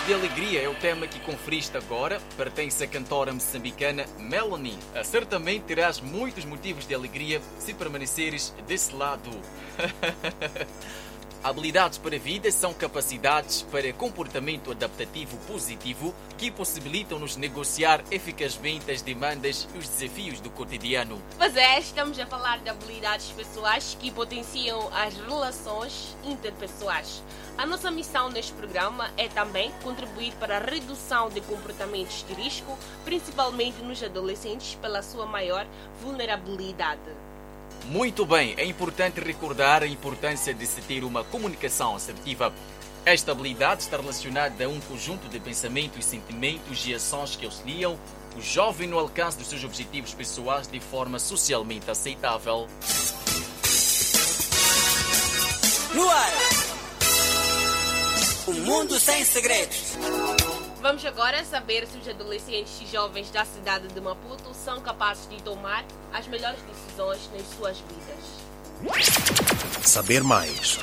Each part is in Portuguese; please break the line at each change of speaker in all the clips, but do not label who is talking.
de alegria é o tema que conferiste agora. Pertence à cantora moçambicana Melanie. Certamente terás muitos motivos de alegria se permaneceres desse lado. Habilidades para a vida são capacidades para comportamento adaptativo positivo que possibilitam-nos negociar eficazmente as demandas e os desafios do cotidiano.
Mas estamos a falar de habilidades pessoais que potenciam as relações interpessoais. A nossa missão neste programa é também contribuir para a redução de comportamentos de risco, principalmente nos adolescentes, pela sua maior vulnerabilidade.
Muito bem, é importante recordar a importância de se ter uma comunicação assertiva. Esta habilidade está relacionada a um conjunto de pensamentos, sentimentos e ações que auxiliam o jovem no alcance dos seus objetivos pessoais de forma socialmente aceitável.
No ar! Um mundo sem segredos.
Vamos agora saber se os adolescentes e jovens da cidade de Maputo são capazes de tomar as melhores decisões nas suas vidas.
Saber mais.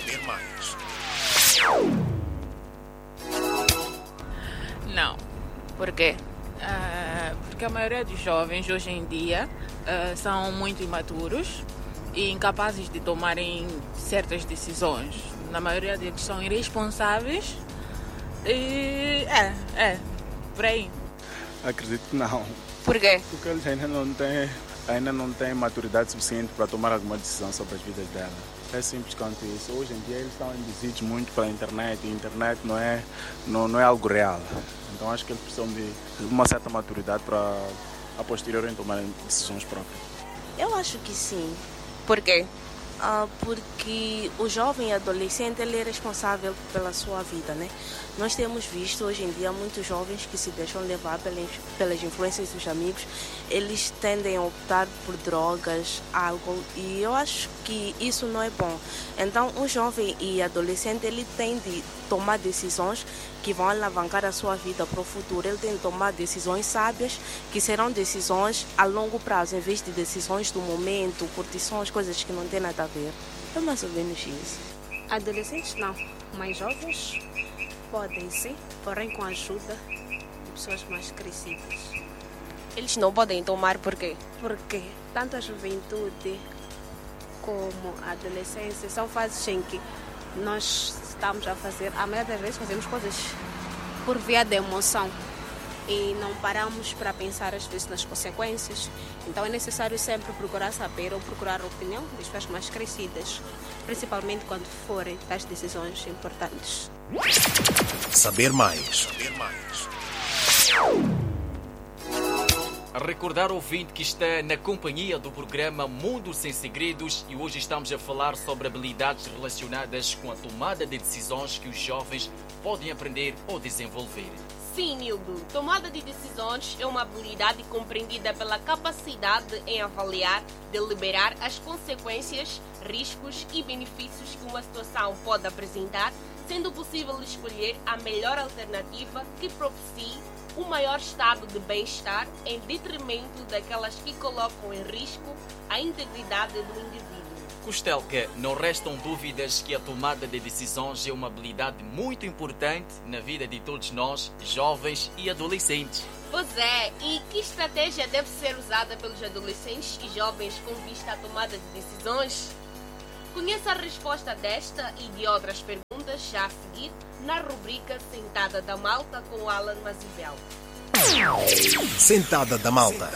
Não. Por quê? Porque a maioria dos jovens hoje em dia são muito imaturos e incapazes de tomarem certas decisões. Na maioria deles são irresponsáveis e por aí.
Acredito que não.
Por quê?
Porque eles ainda não têm maturidade suficiente para tomar alguma decisão sobre as vidas delas. É simples quanto isso. Hoje em dia eles estão induzidos muito pela internet e a internet não é algo real. Então acho que eles precisam de uma certa maturidade para a posteriori tomarem decisões próprias.
Eu acho que sim.
Por quê?
Porque o jovem e adolescente ele é responsável pela sua vida, né? Nós temos visto hoje em dia muitos jovens que se deixam levar pelas influências dos amigos. Eles tendem a optar por drogas, álcool, e eu acho que isso não é bom. Então, um jovem e adolescente ele tem de tomar decisões que vão alavancar a sua vida para o futuro. Ele tem de tomar decisões sábias, que serão decisões a longo prazo, em vez de decisões do momento, curtições, coisas que não têm nada a ver. É mais ou menos isso.
Adolescentes não, mas jovens podem sim, porém com a ajuda de pessoas mais crescidas.
Eles não podem tomar por quê?
Porque tanto a juventude como a adolescência são fases em que nós estamos a fazer, a maioria das vezes fazemos coisas por via da emoção e não paramos para pensar às vezes nas consequências. Então é necessário sempre procurar saber ou procurar a opinião das pessoas mais crescidas, principalmente quando forem das decisões importantes.
Saber mais.
A recordar ao ouvinte que está na companhia do programa Mundo Sem Segredos e hoje estamos a falar sobre habilidades relacionadas com a tomada de decisões que os jovens podem aprender ou desenvolver.
Sim, Nildo. Tomada de decisões é uma habilidade compreendida pela capacidade em avaliar, deliberar as consequências, riscos e benefícios que uma situação pode apresentar, sendo possível escolher a melhor alternativa que propicie o maior estado de bem-estar em detrimento daquelas que colocam em risco a integridade do indivíduo.
Costelka, não restam dúvidas que a tomada de decisões é uma habilidade muito importante na vida de todos nós, jovens e adolescentes.
Pois é, e que estratégia deve ser usada pelos adolescentes e jovens com vista à tomada de decisões? Conheça a resposta desta e de outras perguntas já a seguir na rubrica Sentada da Malta com Alan Mazivel.
Sentada da Malta.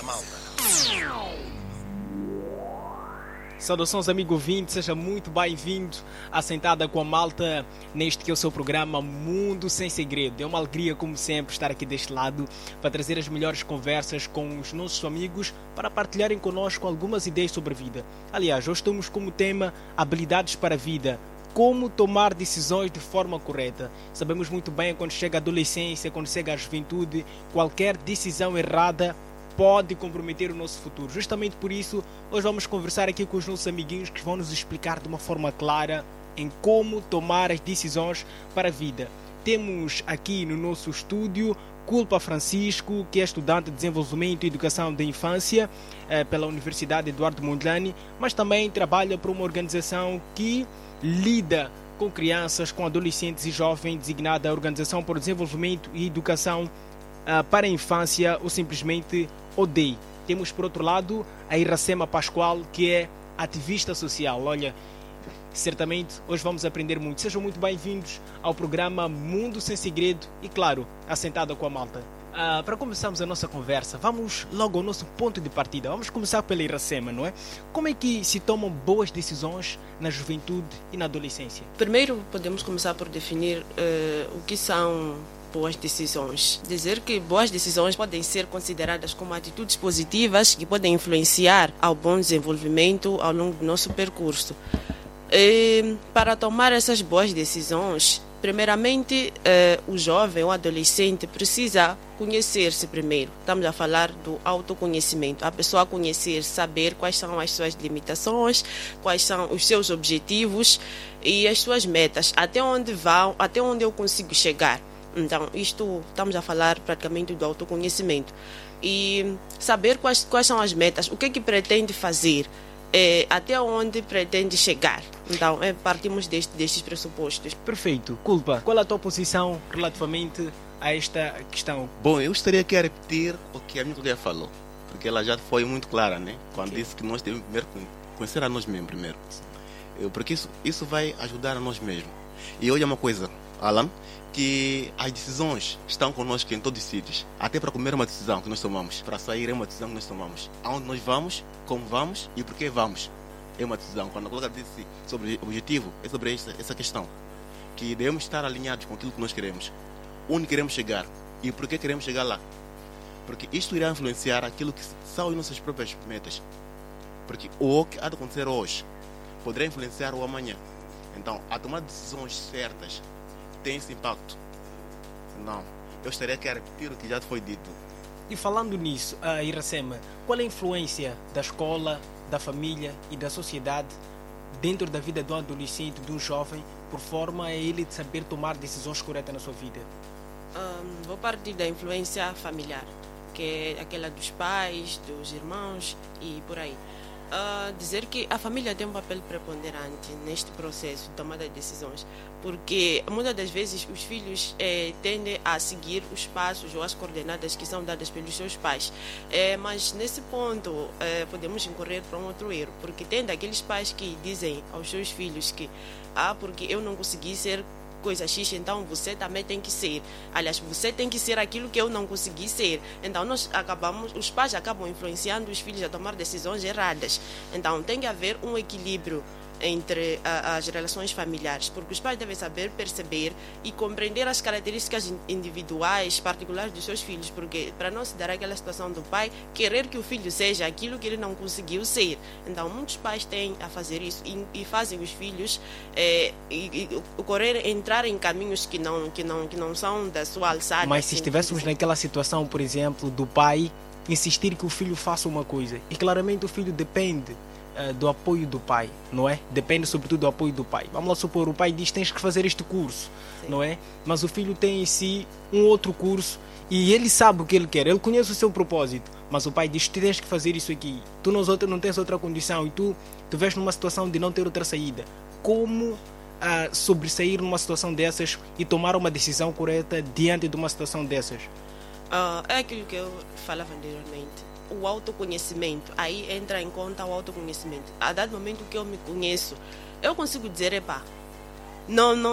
Saudações, amigo ouvinte, seja muito bem-vindo à Sentada com a Malta, neste que é o seu programa Mundo Sem Segredo. É uma alegria, como sempre, estar aqui deste lado para trazer as melhores conversas com os nossos amigos para partilharem connosco algumas ideias sobre a vida. Aliás, hoje estamos como tema habilidades para a vida. Como tomar decisões de forma correta. Sabemos muito bem quando chega a adolescência, quando chega a juventude, qualquer decisão errada pode comprometer o nosso futuro. Justamente por isso, hoje vamos conversar aqui com os nossos amiguinhos que vão nos explicar de uma forma clara em como tomar as decisões para a vida. Temos aqui no nosso estúdio Culpa Francisco, que é estudante de Desenvolvimento e Educação da Infância pela Universidade Eduardo Mondlane, mas também trabalha para uma organização que lida com crianças, com adolescentes e jovens, designada a Organização para o Desenvolvimento e Educação para a Infância, ou simplesmente ODEI. Temos, por outro lado, a Iracema Pascoal, que é ativista social. Olha, certamente hoje vamos aprender muito. Sejam muito bem-vindos ao programa Mundo Sem Segredo e, claro, assentada com a malta. Para começarmos a nossa conversa, vamos logo ao nosso ponto de partida. Vamos começar pela Iracema, não é? Como é que se tomam boas decisões na juventude e na adolescência?
Primeiro, podemos começar por definir o que são boas decisões. Dizer que boas decisões podem ser consideradas como atitudes positivas que podem influenciar ao bom desenvolvimento ao longo do nosso percurso. Para tomar essas boas decisões, primeiramente, o jovem ou adolescente precisa conhecer-se primeiro. Estamos a falar do autoconhecimento. A pessoa conhecer, saber quais são as suas limitações, quais são os seus objetivos e as suas metas, até onde vão, até onde eu consigo chegar. Então, estamos a falar praticamente do autoconhecimento. E saber quais são as metas, o que é que pretende fazer, até onde pretende chegar. Então, partimos destes pressupostos.
Perfeito. Culpa, qual é a tua posição relativamente a esta questão?
Bom, eu gostaria de repetir o que a minha colega falou, porque ela já foi muito clara, né? Quando disse que nós devemos primeiro conhecer a nós mesmos primeiro. Porque isso vai ajudar a nós mesmos. E olha uma coisa, Alan, que as decisões estão conosco em todos os sítios. Até para comer uma decisão que nós tomamos, para sair é uma decisão que nós tomamos. Aonde nós vamos, como vamos e por que vamos. É uma decisão. Quando a colega disse sobre o objetivo, é sobre essa questão. Que devemos estar alinhados com aquilo que nós queremos. Onde queremos chegar e por que queremos chegar lá. Porque isto irá influenciar aquilo que são as nossas próprias metas. Porque o que há de acontecer hoje poderá influenciar o amanhã. Então, a tomar decisões certas tem esse impacto. Não, eu estaria aqui a repetir o que já foi dito.
E falando nisso, Iracema, qual é a influência da escola, da família e da sociedade dentro da vida de um adolescente, de um jovem, por forma a ele saber tomar decisões corretas na sua vida?
Vou partir da influência familiar, que é aquela dos pais, dos irmãos e por aí. Dizer que a família tem um papel preponderante neste processo de tomada de decisões, porque muitas das vezes os filhos tendem a seguir os passos ou as coordenadas que são dadas pelos seus pais, mas nesse ponto podemos incorrer para um outro erro, porque tem daqueles pais que dizem aos seus filhos que porque eu não consegui ser coisa X, então você também tem que ser. Aliás, você tem que ser aquilo que eu não consegui ser. Então os pais acabam influenciando os filhos a tomar decisões erradas. Então tem que haver um equilíbrio entre as relações familiares, porque os pais devem saber perceber e compreender as características individuais, particulares dos seus filhos, porque para não se dar aquela situação do pai querer que o filho seja aquilo que ele não conseguiu ser. Então muitos pais têm a fazer isso e fazem os filhos entrar em caminhos que não são da sua alçada.
Mas se estivéssemos naquela situação, por exemplo, do pai insistir que o filho faça uma coisa, e claramente o filho depende do apoio do pai, não é? Depende sobretudo do apoio do pai. Vamos lá supor, o pai diz tens que fazer este curso, sim, não é? Mas o filho tem em si um outro curso e ele sabe o que ele quer, ele conhece o seu propósito, mas o pai diz tu tens que fazer isso aqui, tu não tens outra condição e tu vês numa situação de não ter outra saída. Como sobressair numa situação dessas e tomar uma decisão correta diante de uma situação dessas?
É aquilo que eu falava anteriormente. O autoconhecimento, aí entra em conta o autoconhecimento. A dado momento que eu me conheço, eu consigo dizer, não